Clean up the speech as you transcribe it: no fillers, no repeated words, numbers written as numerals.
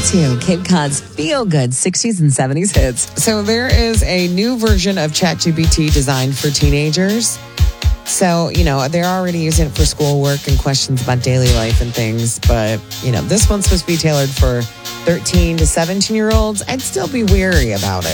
to Cape Cod's Feel Good 60s and 70s hits. So there is a new version of ChatGPT designed for teenagers. So, they're already using it for schoolwork and questions about daily life and things. But, this one's supposed to be tailored for 13 to 17-year-olds. I'd still be wary about it.